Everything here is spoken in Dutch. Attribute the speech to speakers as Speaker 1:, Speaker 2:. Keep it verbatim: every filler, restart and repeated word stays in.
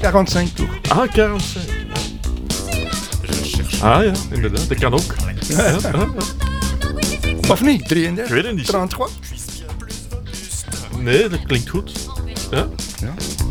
Speaker 1: quarante-cinq tours.
Speaker 2: Ah, quarante-cinq. Ah ja, inderdaad. Dat kan ook. Ja, ja, ja.
Speaker 1: Of niet? drieëndertig?
Speaker 2: Ik weet het niet.
Speaker 1: drieëndertig?
Speaker 2: Nee, dat klinkt goed. Ja.
Speaker 1: Ja.